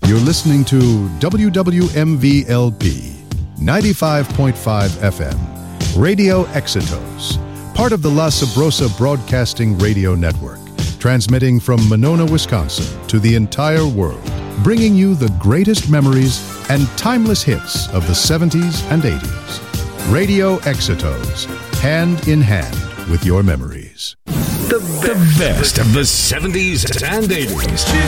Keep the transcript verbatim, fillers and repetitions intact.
You're listening to W W M V L P ninety-five point five F M, Radio Exitos, part of the La Sabrosa Broadcasting Radio Network, transmitting from Monona, Wisconsin to the entire world, bringing you the greatest memories and timeless hits of the seventies and eighties. Radio Exitos, hand in hand with your memories. The best, the best of the seventies and eighties.